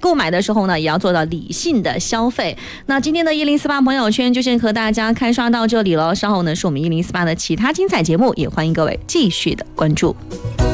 购买的时候呢，也要做到理性的消费。那今天的1048朋友圈就先和大家开刷到这里了，稍后呢是我们1048的其他精彩节目，也欢迎各位继续的关注。